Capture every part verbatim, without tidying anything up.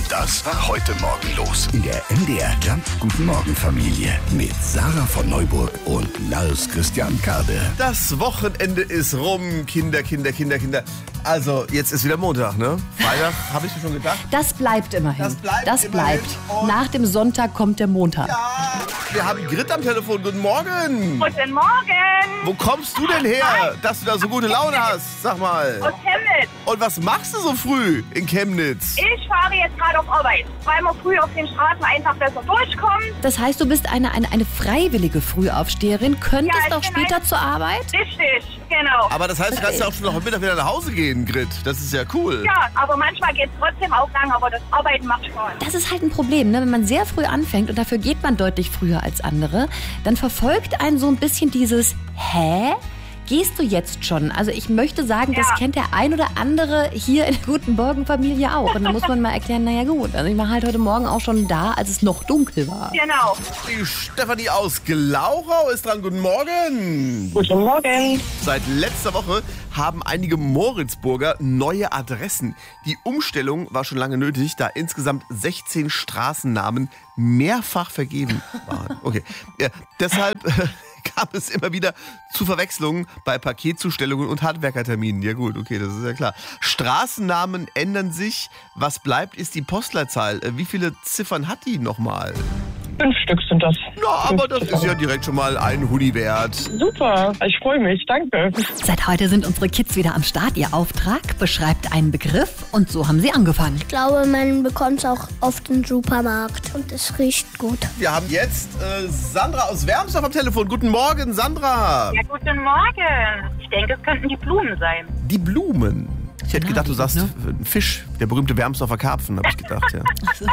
Und das war heute Morgen los in der M D R Jump Guten Morgen Familie mit Sarah von Neuburg und Lars Christian Kade. Das Wochenende ist rum, Kinder, Kinder, Kinder, Kinder. Also, jetzt ist wieder Montag, ne? Freitag, habe ich mir schon gedacht. Das bleibt immerhin. Das bleibt Das immerhin. bleibt. Und Nach dem Sonntag kommt der Montag. ja, wir haben Grit am Telefon. Guten Morgen. Guten Morgen! Wo kommst du denn her, dass du da so gute Laune hast? Sag mal. Aus Chemnitz. Und was machst du so früh in Chemnitz? Ich fahre jetzt gerade auf Arbeit, weil wir früh auf den Straßen einfach besser durchkommen. Das heißt, du bist eine, eine, eine freiwillige Frühaufsteherin, könntest Ja, ich auch bin später ein- zur Arbeit? Richtig, genau. Aber das heißt, du kannst ja auch schon noch Mittag wieder nach Hause gehen, Grit. Das ist ja cool. Ja, aber manchmal geht es trotzdem auch lang, aber das Arbeiten macht Spaß. Das ist halt ein Problem, ne? Wenn man sehr früh anfängt und dafür geht man deutlich früher als andere, dann verfolgt einen so ein bisschen dieses Hä? Gehst du jetzt schon? Also ich möchte sagen, das Ja. kennt der ein oder andere hier in der Guten Morgen Familie auch. Und dann muss man mal erklären, naja gut, also ich war halt heute Morgen auch schon da, als es noch dunkel war. Genau. Die Stefanie aus Glauchau ist dran. Guten Morgen. Guten Morgen. Seit letzter Woche haben einige Moritzburger neue Adressen. Die Umstellung war schon lange nötig, da insgesamt sechzehn Straßennamen mehrfach vergeben waren. Okay, ja, deshalb äh, gab es immer wieder zu Verwechslungen bei Paketzustellungen und Handwerkerterminen. Ja gut, okay, das ist ja klar. Straßennamen ändern sich. Was bleibt, ist die Postleitzahl. Äh, Wie viele Ziffern hat die nochmal? Fünf Stück sind das. Na, aber das ist ja direkt schon mal ein Huni wert. Super, ich freue mich, danke. Seit heute sind unsere Kids wieder am Start. Ihr Auftrag beschreibt einen Begriff und so haben sie angefangen. Ich glaube, man bekommt es auch oft im Supermarkt und es riecht gut. Wir haben jetzt äh, Sandra aus Wermsdorf am Telefon. Guten Morgen, Sandra. Ja, guten Morgen. Ich denke, es könnten die Blumen sein. Die Blumen. Ich hätte Ja, gedacht, du die sagst gut, ein Fisch, der berühmte Wermsdorfer Karpfen, habe ich gedacht, ja.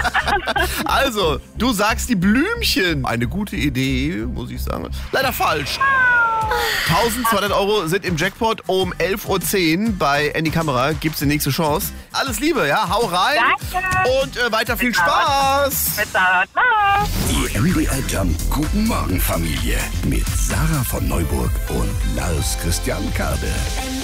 Also, du sagst die Blümchen. Eine gute Idee, muss ich sagen. Leider falsch. eintausendzweihundert Euro sind im Jackpot. Um elf Uhr zehn bei Andy Kamera gibt es die nächste Chance. Alles Liebe, ja, hau rein. Danke. Und äh, weiter viel Spaß. Bis dann. Ciao. Die M D R Jump Guten Morgen Familie mit Sarah von Neuburg und Lars Christian Kade.